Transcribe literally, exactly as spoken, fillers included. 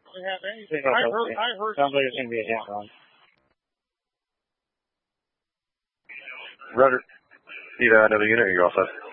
really have anything. I heard. I heard. Sounds like it's gonna be a hit run. Roger. Need another unit, or you're all set?